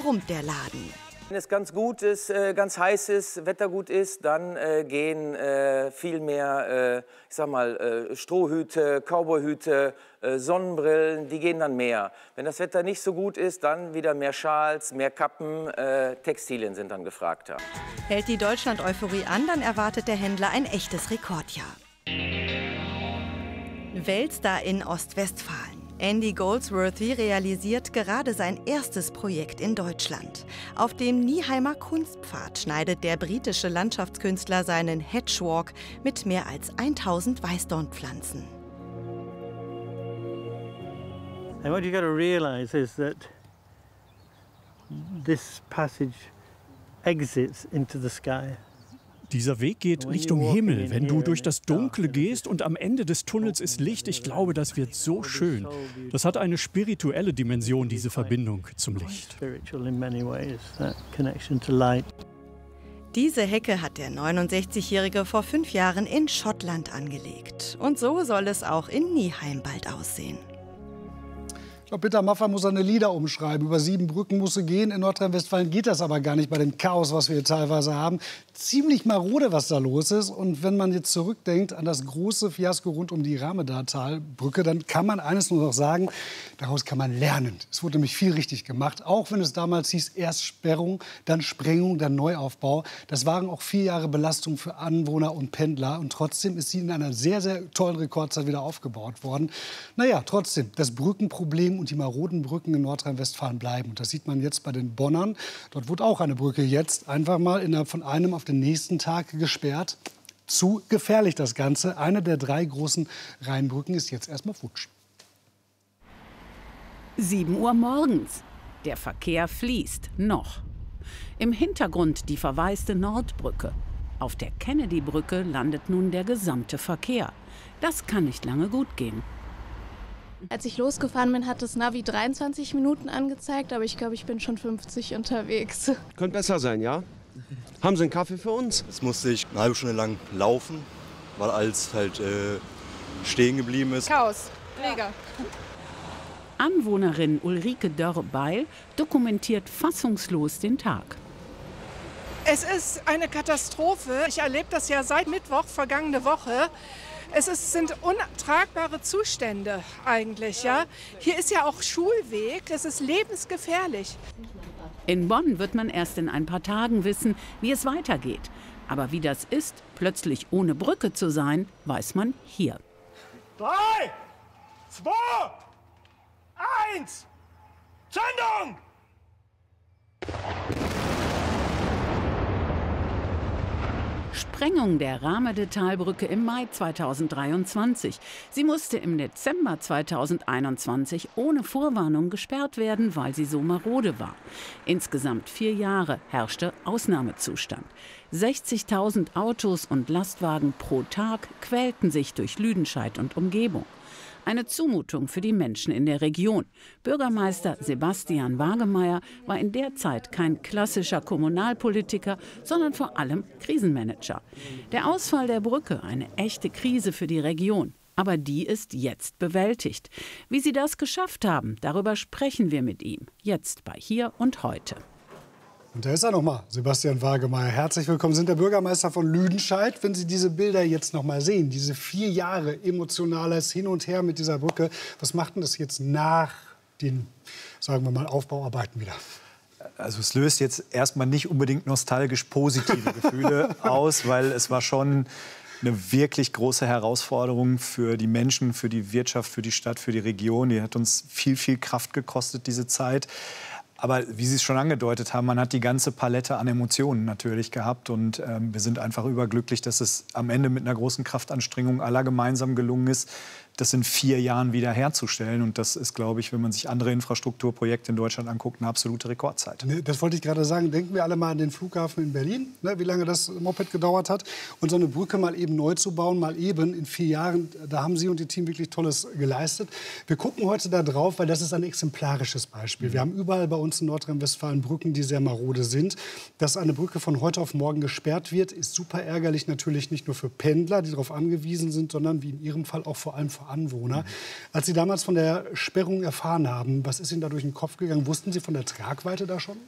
brummt der Laden. Wenn es ganz gut ist, ganz heiß ist, Wetter gut ist, dann gehen viel mehr, ich sag mal, Strohhüte, Cowboyhüte, Sonnenbrillen, die gehen dann mehr. Wenn das Wetter nicht so gut ist, dann wieder mehr Schals, mehr Kappen, Textilien sind dann gefragter. Hält die Deutschland-Euphorie an, dann erwartet der Händler ein echtes Rekordjahr. Weltstar in Ostwestfalen. Andy Goldsworthy realisiert gerade sein erstes Projekt in Deutschland. Auf dem Nieheimer Kunstpfad schneidet der britische Landschaftskünstler seinen Hedgewalk mit mehr als 1000 Weißdornpflanzen. And what you got to realize is that this passage exits into the sky. Dieser Weg geht Richtung Himmel, wenn du durch das Dunkle gehst und am Ende des Tunnels ist Licht. Ich glaube, das wird so schön. Das hat eine spirituelle Dimension, diese Verbindung zum Licht. Diese Hecke hat der 69-Jährige vor 5 Jahren in Schottland angelegt. Und so soll es auch in Nieheim bald aussehen. Ich glaube, Peter Maffay muss seine Lieder umschreiben. Über 7 Brücken muss er gehen. In Nordrhein-Westfalen geht das aber gar nicht bei dem Chaos, was wir hier teilweise haben. Ziemlich marode, was da los ist. Und wenn man jetzt zurückdenkt an das große Fiasko rund um die Ramedatalbrücke, dann kann man eines nur noch sagen, daraus kann man lernen. Es wurde nämlich viel richtig gemacht. Auch wenn es damals hieß, erst Sperrung, dann Sprengung, dann Neuaufbau. Das waren auch 4 Jahre Belastung für Anwohner und Pendler. Und trotzdem ist sie in einer sehr, sehr tollen Rekordzeit wieder aufgebaut worden. Naja, trotzdem, das Brückenproblem und die maroden Brücken in Nordrhein-Westfalen bleiben. Und das sieht man jetzt bei den Bonnern. Dort wurde auch eine Brücke jetzt einfach mal innerhalb von einem auf den nächsten Tag gesperrt. Zu gefährlich das Ganze. Eine der 3 großen Rheinbrücken ist jetzt erstmal futsch. 7 Uhr morgens. Der Verkehr fließt noch. Im Hintergrund die verwaiste Nordbrücke. Auf der Kennedy-Brücke landet nun der gesamte Verkehr. Das kann nicht lange gut gehen. Als ich losgefahren bin, hat das Navi 23 Minuten angezeigt, aber ich glaube, ich bin schon 50 unterwegs. Könnte besser sein, ja? Haben Sie einen Kaffee für uns? Jetzt musste ich eine halbe Stunde lang laufen, weil alles halt stehen geblieben ist. Chaos, mega. Anwohnerin Ulrike Dörr-Beil dokumentiert fassungslos den Tag. Es ist eine Katastrophe. Ich erlebe das ja seit Mittwoch, vergangene Woche. Sind untragbare Zustände eigentlich. Ja? Hier ist ja auch Schulweg, es ist lebensgefährlich. In Bonn wird man erst in ein paar Tagen wissen, wie es weitergeht. Aber wie das ist, plötzlich ohne Brücke zu sein, weiß man hier. 3, 2, 1, Zündung! Sprengung der Ramedetalbrücke im Mai 2023. Sie musste im Dezember 2021 ohne Vorwarnung gesperrt werden, weil sie so marode war. Insgesamt 4 Jahre herrschte Ausnahmezustand. 60.000 Autos und Lastwagen pro Tag quälten sich durch Lüdenscheid und Umgebung. Eine Zumutung für die Menschen in der Region. Bürgermeister Sebastian Wagemeyer war in der Zeit kein klassischer Kommunalpolitiker, sondern vor allem Krisenmanager. Der Ausfall der Brücke, eine echte Krise für die Region. Aber die ist jetzt bewältigt. Wie sie das geschafft haben, darüber sprechen wir mit ihm. Jetzt bei Hier und Heute. Und da ist er noch mal, Sebastian Wagemeyer. Herzlich willkommen. Sie sind der Bürgermeister von Lüdenscheid. Wenn Sie diese Bilder jetzt noch mal sehen, diese 4 Jahre emotionales Hin und Her mit dieser Brücke, was macht denn das jetzt nach den, sagen wir mal, Aufbauarbeiten wieder? Also es löst jetzt erstmal nicht unbedingt nostalgisch positive Gefühle aus, weil es war schon eine wirklich große Herausforderung für die Menschen, für die Wirtschaft, für die Stadt, für die Region. Die hat uns viel, viel Kraft gekostet, diese Zeit. Aber wie Sie es schon angedeutet haben, man hat die ganze Palette an Emotionen natürlich gehabt. Und wir sind einfach überglücklich, dass es am Ende mit einer großen Kraftanstrengung aller gemeinsam gelungen ist, das in 4 Jahren wieder herzustellen. Und das ist, glaube ich, wenn man sich andere Infrastrukturprojekte in Deutschland anguckt, eine absolute Rekordzeit. Das wollte ich gerade sagen. Denken wir alle mal an den Flughafen in Berlin, ne, wie lange das Moped gedauert hat. Und so eine Brücke mal eben neu zu bauen, mal eben in 4 Jahren, da haben Sie und Ihr Team wirklich Tolles geleistet. Wir gucken heute da drauf, weil das ist ein exemplarisches Beispiel. Wir haben überall bei uns in Nordrhein-Westfalen Brücken, die sehr marode sind. Dass eine Brücke von heute auf morgen gesperrt wird, ist super ärgerlich, natürlich nicht nur für Pendler, die darauf angewiesen sind, sondern wie in Ihrem Fall auch vor allem für Anwohner. Als Sie damals von der Sperrung erfahren haben, was ist Ihnen da durch den Kopf gegangen? Wussten Sie von der Tragweite da schon?